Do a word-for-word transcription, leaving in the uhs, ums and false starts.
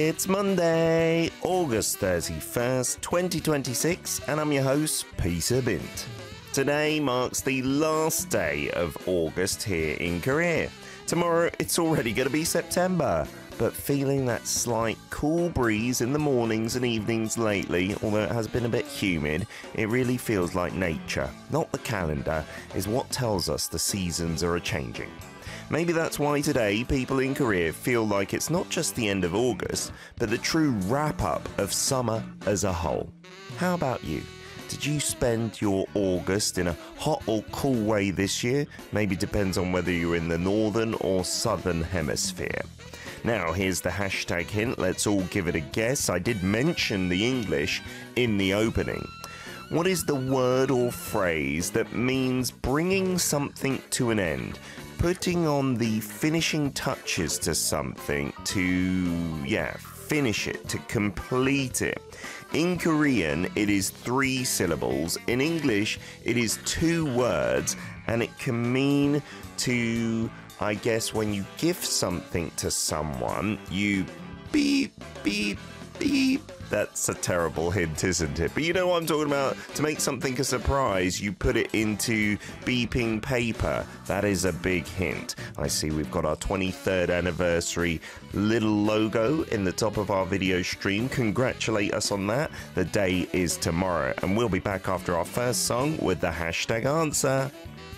It's Monday, August thirty-first, twenty twenty-six, and I'm your host, Peter Bint. Today marks the last day of August here in Korea. Tomorrow, it's already going to be September, but feeling that slight cool breeze in the mornings and evenings lately, although it has been a bit humid, it really feels like nature, not the calendar, is what tells us the seasons are a-changing. Maybe that's why today people in Korea feel like it's not just the end of August, but the true wrap-up of summer as a whole. How about you? Did you spend your August in a hot or cool way this year? Maybe depends on whether you're in the northern or southern hemisphere. Now, here's the hashtag hint. Let's all give it a guess. I did mention the English in the opening. What is the word or phrase that means bringing something to an end? Putting on the finishing touches to something to, yeah, finish it, to complete it. In Korean, it is three syllables. In English, it is two words, and it can mean to, I guess, when you gift something to someone, you beep, beep, beep. That's a terrible hint, isn't it? But you know what I'm talking about? To make something a surprise, you put it into beeping paper. That is a big hint. I see we've got our twenty-third anniversary little logo in the top of our video stream. Congratulate us on that. The day is tomorrow. And we'll be back after our first song with the hashtag answer.